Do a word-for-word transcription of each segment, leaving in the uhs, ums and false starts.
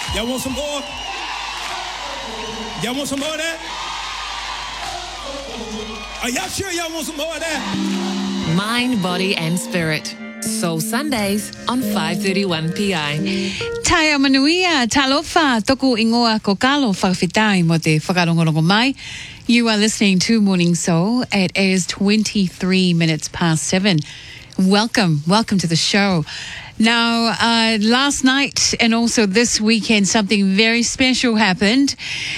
Y'all want some more? Y'all want some more of that? Are y'all sure y'all want some more of that? Mind, Body and Spirit. Soul Sundays on five thirty-one P I. Taia manuia, talofa, toku ingoa kokalo whawhitai mo te whakarongorong mai. You are listening to Morning Soul. It is twenty-three minutes past seven. Welcome, welcome to the show. Now, uh, last night and also this weekend, something very special happened.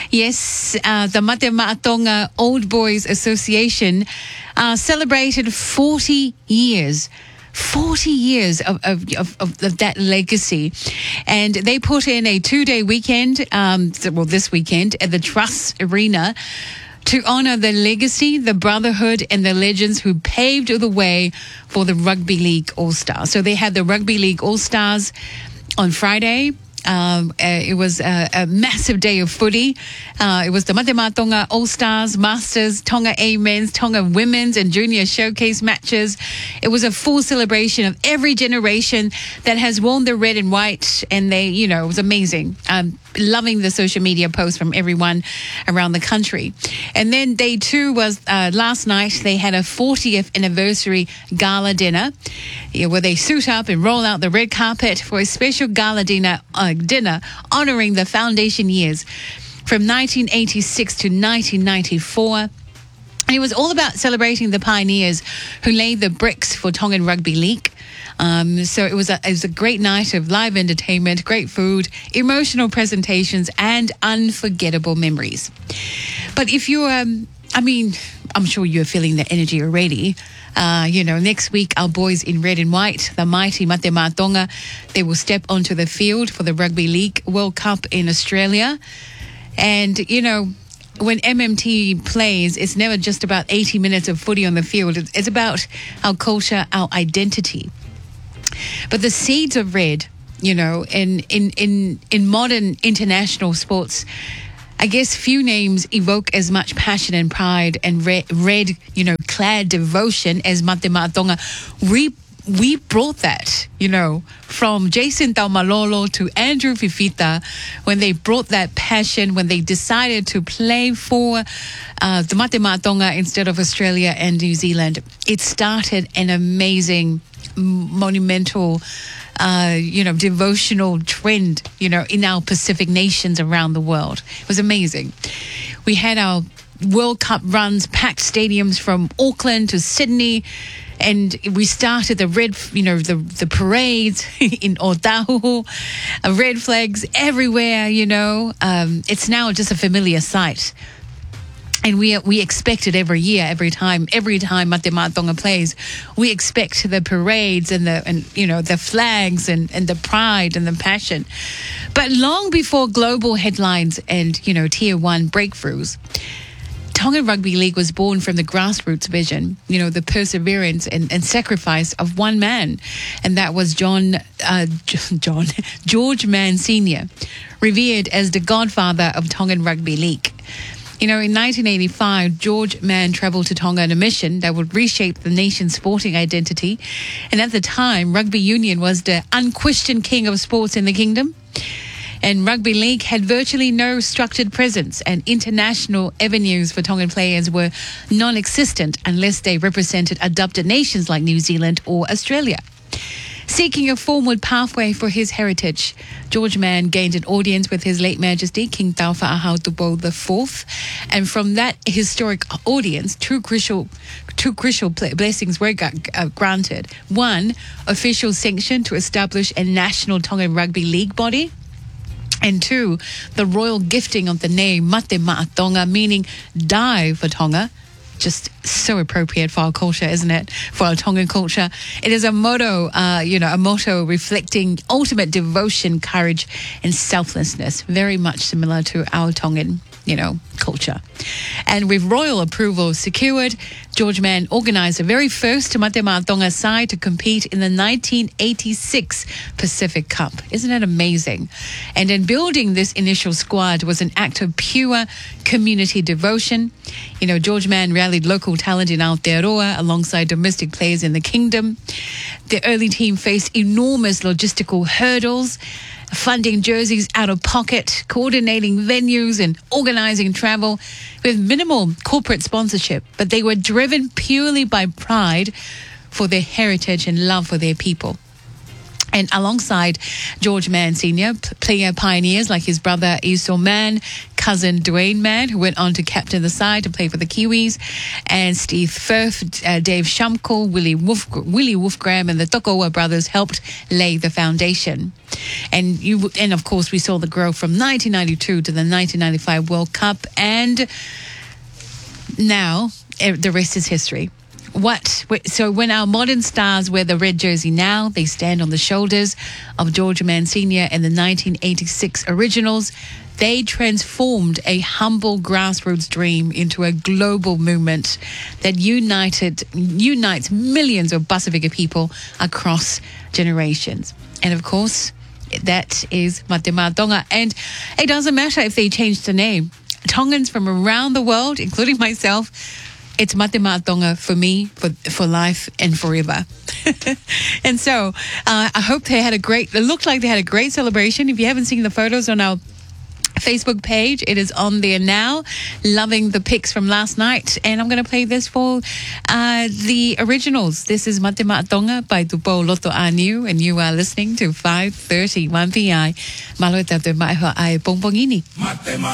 Yes, uh, the Mate Maatonga Old Boys Association uh, celebrated forty years. forty years of, of, of, of that legacy. And they put in a two-day weekend, um, well, this weekend, at the Truss Arena to honour the legacy, the brotherhood and the legends who paved the way for the Rugby League All-Stars. So they had the Rugby League All-Stars on Friday. Um, uh, it was a, a massive day of footy. Uh, it was the Mate Maatonga All-Stars, Masters, Tonga A Men's, Tonga Women's and Junior Showcase matches. It was a full celebration of every generation that has worn the red and white, and they, you know, it was amazing. Um, loving the social media posts from everyone around the country. And then day two was uh, last night. They had a fortieth anniversary gala dinner, yeah, where they suit up and roll out the red carpet for a special gala dinner uh, dinner honoring the foundation years from nineteen eighty-six to nineteen ninety-four. And it was all about celebrating the pioneers who laid the bricks for Tongan Rugby League. Um, so it was a it was a great night of live entertainment, great food, emotional presentations, and unforgettable memories. But if you're, um, I mean, I'm sure you're feeling the energy already. Uh, you know, next week, our boys in red and white, the mighty Mate Maatonga, they will step onto the field for the Rugby League World Cup in Australia. And, you know, when M M T plays, it's never just about eighty minutes of footy on the field. It's, it's about our culture, our identity. But the seeds of red, you know, in, in, in, in modern international sports, I guess few names evoke as much passion and pride and red, red you know, clad devotion as Mate Maatonga. We, we brought that, you know, from Jason Taumalolo to Andrew Fifita, when they brought that passion, when they decided to play for uh, the Mate Maatonga instead of Australia and New Zealand. It started an amazing, monumental Uh, you know, devotional trend, you know, in our Pacific nations around the world. It was amazing. We had our World Cup runs, packed stadiums from Auckland to Sydney, and we started the red, you know, the, the parades in Otahu, uh, red flags everywhere, you know. Um, it's now just a familiar sight. And we we expect it every year, every time, every time Mate Maatonga plays. We expect the parades and the and you know the flags and, and the pride and the passion. But long before global headlines and you know tier one breakthroughs, Tongan Rugby League was born from the grassroots vision, you know, the perseverance and, and sacrifice of one man, and that was John uh, John George Mann Senior, revered as the godfather of Tongan Rugby League. You know, in nineteen eighty-five, George Mann travelled to Tonga on a mission that would reshape the nation's sporting identity. And at the time, rugby union was the unquestioned king of sports in the kingdom. And rugby league had virtually no structured presence, and international avenues for Tongan players were non-existent unless they represented adopted nations like New Zealand or Australia. Seeking a forward pathway for his heritage, George Mann gained an audience with His late Majesty King Taufa'ahau the Fourth, and from that historic audience, two crucial, two crucial blessings were uh, granted. One, official sanction to establish a national Tongan Rugby League body. And two, the royal gifting of the name Mate Maatonga, meaning die for Tonga. Just so appropriate for our culture, isn't it? For our Tongan culture. It is a motto, uh, you know, a motto reflecting ultimate devotion, courage, and selflessness. Very much similar to our Tongan, you know, culture. And with royal approval secured, George Mann organised the very first Mate Maatonga side to compete in the nineteen eighty-six Pacific Cup. Isn't that amazing? And in building this initial squad was an act of pure community devotion. You know, George Mann rallied local talent in Aotearoa alongside domestic players in the kingdom. The early team faced enormous logistical hurdles, funding jerseys out of pocket, coordinating venues and organizing travel with minimal corporate sponsorship. But they were driven purely by pride for their heritage and love for their people. And alongside George Mann Senior, player pioneers like his brother Esau Mann, cousin Dwayne Mann, who went on to captain the side to play for the Kiwis, and Steve Firth, uh, Dave Shumkle, Willie, Wolf, Willie Wolfgram, and the Tokowa brothers helped lay the foundation. And you, and of course, we saw the growth from nineteen ninety-two to the nineteen ninety-five World Cup, and now the rest is history. What? So when our modern stars wear the red jersey now, they stand on the shoulders of George Mann Senior and the nineteen eighty-six Originals. They transformed a humble grassroots dream into a global movement that united unites millions of Pasifika people across generations. And of course, that is Mate Ma'a Tonga. And it doesn't matter if they change the name. Tongans from around the world, including myself, it's Mate Ma'a Tonga for me, for for life and forever. And so uh, I hope they had a great, it looked like they had a great celebration. If you haven't seen the photos on our Facebook page, it is on there now. Loving the pics from last night. And I'm going to play this for uh, the Originals. This is Mate Ma'a Tonga by Tupo Loto Anu, and you are listening to five thirty one P I. Malo tato mai ho ai pongpongini.